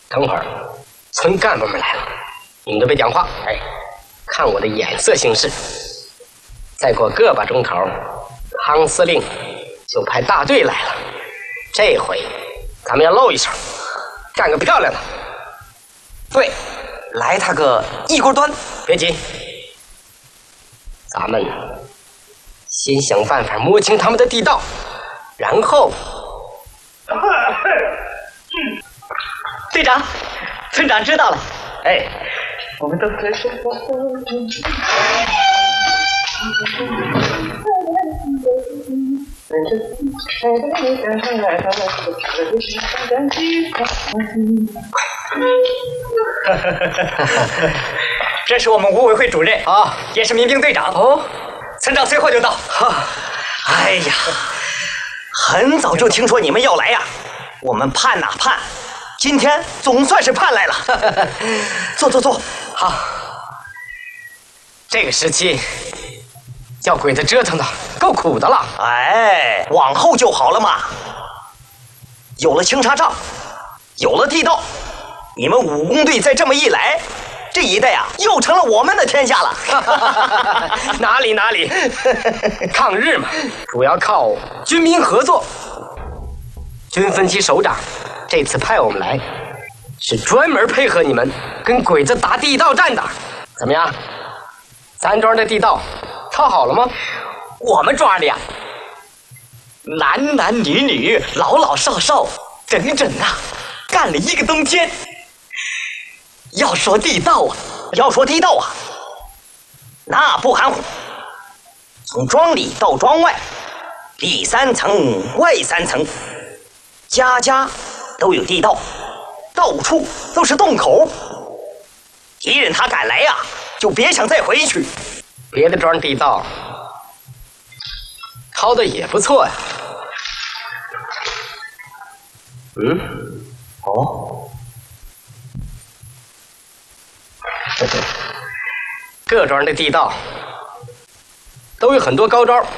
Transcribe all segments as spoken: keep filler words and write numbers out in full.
等会儿村干部们来了，你们都别讲话，哎，看我的眼色行事。再过个把钟头，汤司令就派大队来了。这回咱们要露一手，干个漂亮的。 对，来他个一锅端。 别急，咱们先想办法摸清他们的地道，然后。 队长，村长知道了。 哎， 我们都在说。这是我们五委会主任啊，也是民兵队长哦。村长随后就到。哎呀，很早就听说你们要来呀，我们盼呐盼，今天总算是盼来了。坐坐坐，好。 这个时期叫鬼子折腾的够苦的了。 哎，往后就好了嘛。有了清查账，有了地道，你们武工队再这么一来，这一带啊又成了我们的天下了。 哪里哪里，抗日嘛，主要靠军民合作。军分区首长这次派我们来，是专门配合你们跟鬼子打地道战的。怎么样？咱庄的地道套好了吗？ 我们庄的呀，男男女女、老老少少，整整啊，干了一个冬天。要说地道啊，要说地道啊，那不含糊。从庄里到庄外，里三层外三层，家家都有地道，到处都是洞口。敌人他敢来呀、啊，就别想再回去。 别的庄地道掏的也不错呀。嗯，哦，各庄的地道都有很多高招，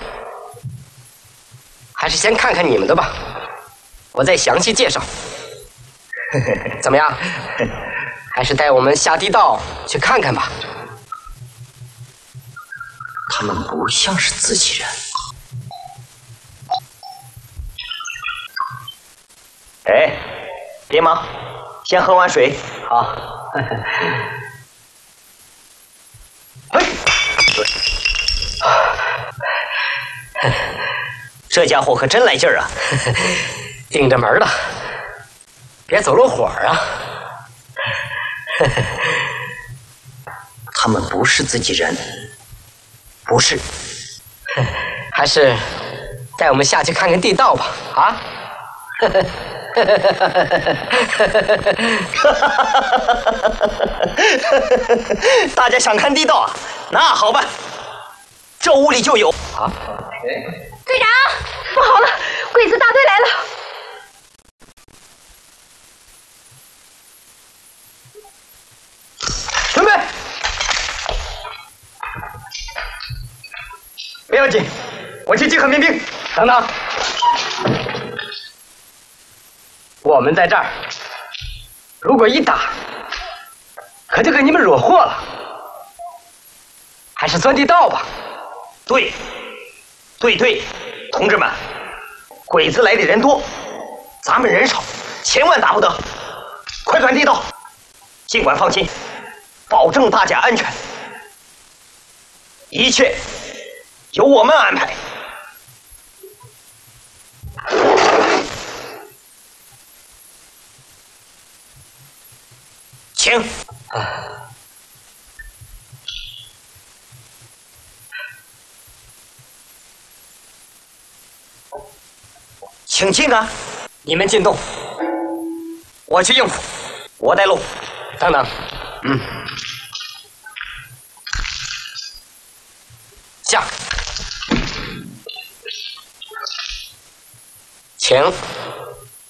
还是先看看你们的吧，我再详细介绍。怎么样？还是带我们下地道去看看吧。 他们不像是自己人。哎，别忙，先喝碗水。好。哎，这家伙可真来劲儿啊！ 顶着门了，别走漏火啊！ 他们不是自己人，不是。 还是带我们下去看看地道吧，啊！ 大家想看地道啊？那好办，这屋里就有。啊！ 队长，不好了，鬼子大队来了！ 准备， 不要紧，我去集合民兵。 等等，我们在这儿，如果一打，可就给你们惹祸了。还是钻地道吧。 对，对对，同志们，鬼子来的人多，咱们人少，千万打不得。快钻地道，尽管放心，保证大家安全，一切由我们安排。请。啊，请进啊！ 你们进洞， 我去应付，我带路。 等等，嗯，下，请。